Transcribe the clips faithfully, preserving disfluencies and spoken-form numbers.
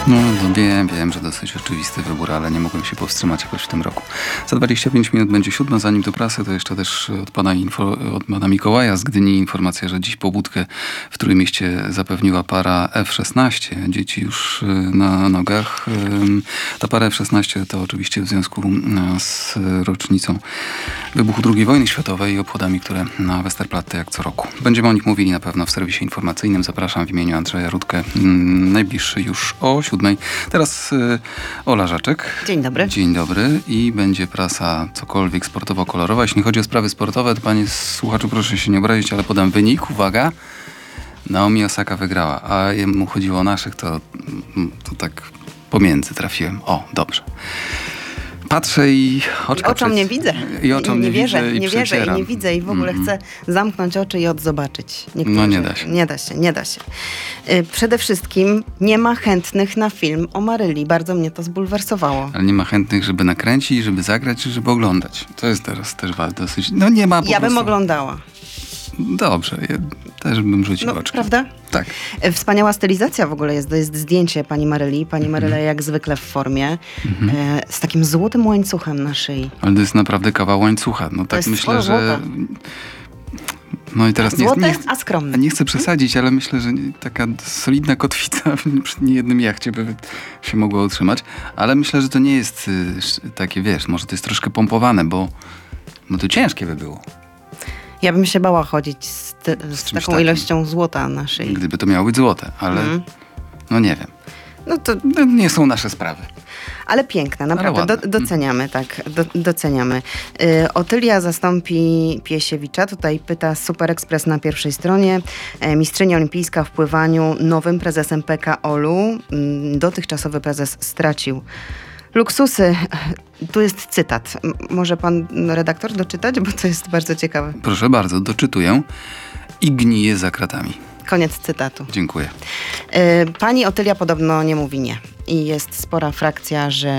No, no wiem, wiem, że dosyć oczywisty wybór, ale nie mogłem się powstrzymać jakoś w tym roku. Za dwadzieścia pięć minut będzie siódma, zanim do prasy, to jeszcze też od pana, info, od pana Mikołaja z Gdyni informacja, że dziś pobudkę w Trójmieście zapewniła para F szesnaście. Dzieci już na nogach. Ta para F szesnaście to oczywiście w związku z rocznicą wybuchu drugiej wojny światowej i obchodami, które na Westerplatte jak co roku. Będziemy o nich mówili na pewno w serwisie informacyjnym. Zapraszam w imieniu Andrzeja Rudkę. Najbliższy już o siódmej. Teraz y, Ola Żaczek. Dzień dobry. Dzień dobry. I będzie prasa cokolwiek sportowo-kolorowa. Jeśli chodzi o sprawy sportowe, to panie słuchaczu, proszę się nie obrazić, ale podam wynik. Uwaga. Naomi Osaka wygrała. A jemu chodziło o naszych, to, to tak pomiędzy trafiłem. O, dobrze. Patrzę i oczka oczom przed... nie widzę. I oczom nie, nie wierzę, widzę i nie wierzę i nie widzę i w ogóle mm. chcę zamknąć oczy i odzobaczyć. Niektórzy. No nie da się. Nie da się, nie da się. Przede wszystkim nie ma chętnych na film o Maryli. Bardzo mnie to zbulwersowało. Ale nie ma chętnych, żeby nakręcić, żeby zagrać, czy żeby oglądać. To jest teraz też dosyć... No nie ma po Ja prostu... bym oglądała. Dobrze, ja też bym rzucił No, oczki. prawda? Tak. Wspaniała stylizacja w ogóle jest. To jest zdjęcie pani Maryli. Pani Mhm. Maryla jak zwykle w formie. Mhm. E, z takim złotym łańcuchem na szyi. Ale to jest naprawdę kawał łańcucha. No tak jest myślę, że... złota. No i teraz nie, Złote, nie, a skromne. nie chcę przesadzić, ale myślę, że taka solidna kotwica przy niejednym jachcie by się mogła utrzymać. Ale myślę, że to nie jest y, takie, wiesz, może to jest troszkę pompowane, bo no to ciężkie by było. Ja bym się bała chodzić z, te, z, Z taką takim. ilością złota na szyi. Gdyby to miało być złote, ale Mhm. no nie wiem. No to, No, nie są nasze sprawy. ale piękne, naprawdę. ładne. Do, doceniamy, tak. Do, doceniamy. Y, Otylia zastąpi Piesiewicza. Tutaj pyta Super Express na pierwszej stronie. E, mistrzyni olimpijska w pływaniu, nowym prezesem P K O L-u. Mm, dotychczasowy prezes stracił luksusy. Tu jest cytat. M- może pan redaktor doczytać, bo to jest bardzo ciekawe. Proszę bardzo, doczytuję. I gnije za kratami. Koniec cytatu. Dziękuję. Y, Pani Otylia podobno nie mówi nie. I jest spora frakcja, że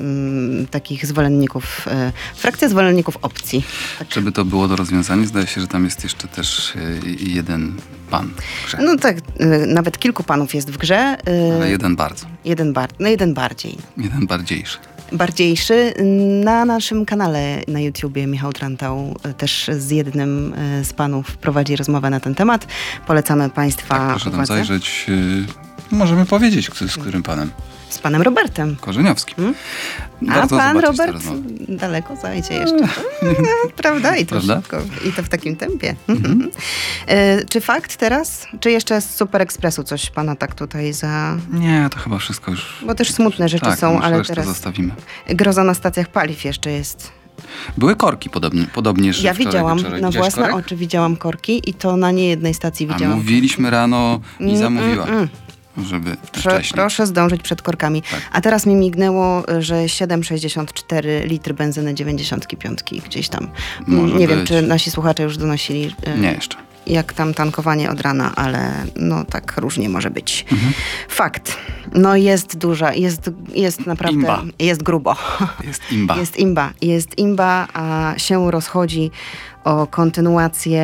mm, takich zwolenników, y, frakcja zwolenników opcji. Tak. Żeby to było do rozwiązania, zdaje się, że tam jest jeszcze też y, jeden pan w grze. No tak, y, nawet kilku panów jest w grze. y, Ale jeden bardzo. jeden, bar- no jeden bardziej. Jeden bardziejszy. Bardziejszy. Na naszym kanale na YouTubie Michał Trantał y, też z jednym y, z panów prowadzi rozmowę na ten temat. Polecamy państwa Tak, proszę tam uwadze. zajrzeć. Y, możemy powiedzieć, kto- z którym panem. Z panem Robertem. Korzeniowskim. Hmm? A Warto pan zobaczyć tę Robert rozmowę. daleko zajdzie jeszcze. Eee, Prawda? I to Prawda? szybko. I to w takim tempie. Mhm. E, czy fakt teraz? Czy jeszcze z Super Expressu coś pana tak tutaj za... Nie, to chyba wszystko już... Bo też smutne rzeczy tak, są, już ale resztę teraz zostawimy. groza na stacjach paliw jeszcze jest. Były korki podobnie, podobnież Ja wczoraj widziałam, wieczorem. na Widziałaś własne korek? oczy widziałam korki i to na niejednej stacji A widziałam. mówiliśmy rano i Mm, zamówiłam, mm, mm. żeby Prze- wcześniej. proszę zdążyć przed korkami. Tak. A teraz mi mignęło, że siedem przecinek sześćdziesiąt cztery litry benzyny dziewięćdziesiąt pięć gdzieś tam. Może Nie wiem, być. czy nasi słuchacze już donosili, e, Nie jeszcze. jak tam tankowanie od rana, ale no tak różnie może być. Mhm. Fakt. No jest duża, jest, jest naprawdę, Imba. jest grubo. Jest imba. Jest imba. Jest imba, a się rozchodzi o kontynuację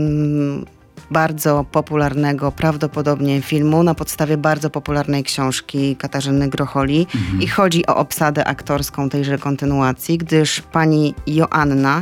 mm, bardzo popularnego prawdopodobnie filmu na podstawie bardzo popularnej książki Katarzyny Grocholi. Mhm. I chodzi o obsadę aktorską tejże kontynuacji, gdyż pani Joanna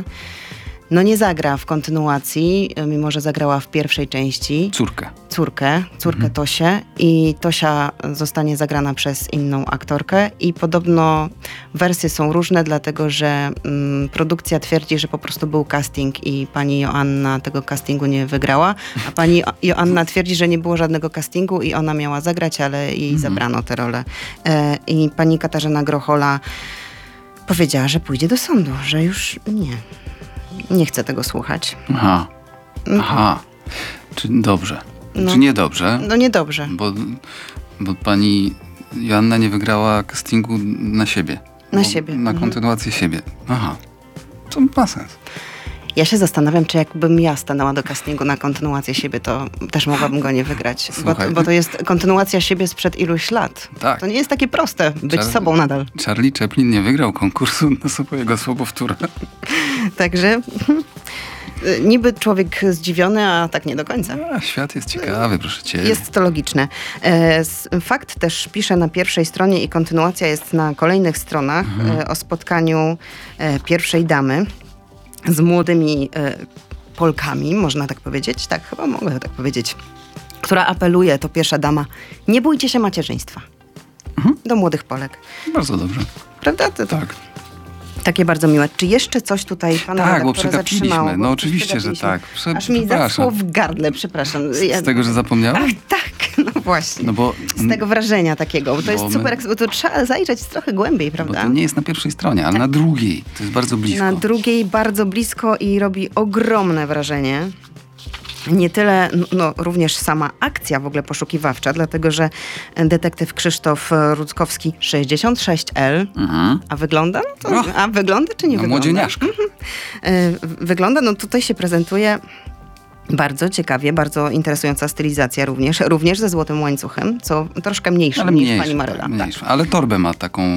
no nie zagra w kontynuacji, mimo że zagrała w pierwszej części Córkę. córkę, córkę Mhm. Tosię i Tosia zostanie zagrana przez inną aktorkę i podobno wersje są różne, dlatego że mm, produkcja twierdzi, że po prostu był casting i pani Joanna tego castingu nie wygrała, a pani Jo- Joanna twierdzi, że nie było żadnego castingu i ona miała zagrać, ale jej Mhm. zabrano tę rolę. E, I pani Katarzyna Grochola powiedziała, że pójdzie do sądu, że już nie. Nie chce tego słuchać. Aha. Aha. Czy dobrze? No. Czy niedobrze? No niedobrze. Bo, bo pani Joanna nie wygrała castingu na siebie. Na Bo- siebie, Na mhm. kontynuację siebie. Aha. To ma sens. Ja się zastanawiam, czy jakbym ja stanęła do castingu na kontynuację siebie, to też mogłabym go nie wygrać. Bo, Słuchaj. bo to jest kontynuacja siebie sprzed iluś lat. Tak. To nie jest takie proste być Czar- sobą nadal. Charlie Chaplin nie wygrał konkursu na swojego sobowtóra. Także y, niby człowiek zdziwiony, a tak nie do końca. A, świat jest ciekawy, proszę cię. Jest to logiczne. E, s- Fakt też pisze na pierwszej stronie i kontynuacja jest na kolejnych stronach e, o spotkaniu e, pierwszej damy z młodymi e, Polkami, można tak powiedzieć. Tak, chyba mogę tak powiedzieć. Która apeluje, to pierwsza dama, nie bójcie się macierzyństwa. Do młodych Polek. Bardzo dobrze. Prawda? To, to Tak. takie bardzo miłe. Czy jeszcze coś tutaj pana Tak, bo redaktora przegapiliśmy. zatrzymało? No Bo oczywiście, że przegapiliśmy. tak. Prze- Aż mi przepraszam. zaszło w gardle, przepraszam. Ja- Z tego, że zapomniałem? Ach, tak, no właśnie. No bo, Z tego wrażenia takiego, bo to Bo jest my- super, eks- bo to trzeba zajrzeć trochę głębiej, bo prawda? to nie jest na pierwszej stronie, ale na drugiej. To jest bardzo blisko. Na drugiej bardzo blisko i robi ogromne wrażenie. Nie tyle, no również sama akcja w ogóle poszukiwawcza, dlatego że detektyw Krzysztof Rutkowski sześćdziesiąt sześć L, Mhm. a wygląda? No to, No. a wygląda czy nie No, wygląda? młodzieniaszka. E, Wygląda, no tutaj się prezentuje bardzo ciekawie, bardzo interesująca stylizacja również, również ze złotym łańcuchem, co troszkę mniejszy Ale niż mniejsza, pani Maryla. Tak. mniejsza. Ale torbę ma taką...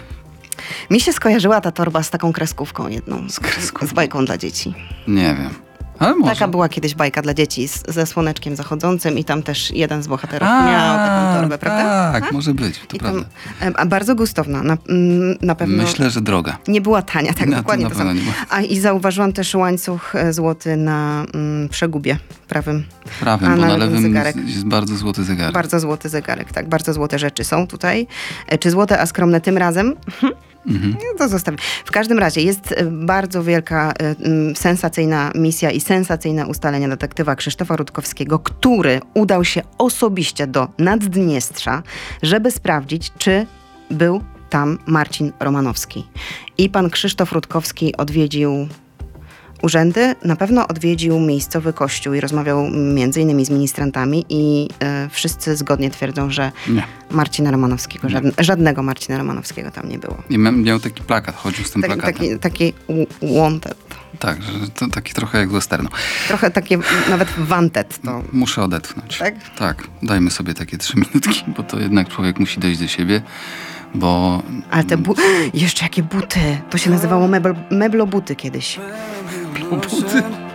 Mi się skojarzyła ta torba z taką kreskówką jedną, Z kreskówką? z bajką dla dzieci. Nie wiem. Ale może. Taka była kiedyś bajka dla dzieci z, ze słoneczkiem zachodzącym i tam też jeden z bohaterów A, miał taką torbę, prawda? Tak, może być, to I tam, prawda. em, a bardzo gustowna, na, mm, na pewno Myślę, że droga. nie była tania, tak Na- dokładnie na to pewno samo. nie była. A i zauważyłam też łańcuch e, złoty na mm, przegubie prawym. Prawym, A bo na na lewym lewym zegarek. jest bardzo złoty zegarek. Bardzo złoty zegarek, tak, bardzo złote rzeczy są tutaj. E, Czy złote, a skromne tym razem? Mhm. No to zostawię. W każdym razie jest e, bardzo wielka, e, m, sensacyjna misja i sensacyjne ustalenia detektywa Krzysztofa Rutkowskiego, który udał się osobiście do Naddniestrza, żeby sprawdzić, czy był tam Marcin Romanowski. I pan Krzysztof Rutkowski odwiedził urzędy, na pewno odwiedził miejscowy kościół i rozmawiał między innymi z ministrantami i e, wszyscy zgodnie twierdzą, że Nie. Marcina Romanowskiego, żadn- żadnego Marcina Romanowskiego tam nie było. I mia- miał taki plakat, chodził z tym Taki, plakatem. taki, taki w- wanted. Tak, że to taki trochę jak westernu. Trochę takie nawet wanted to. Muszę odetchnąć. Tak? Tak, dajmy sobie takie trzy minutki, bo to jednak człowiek musi dojść do siebie, bo... Ale te bu- jeszcze jakie buty. To się nazywało mebel- meblobuty kiedyś. Buty.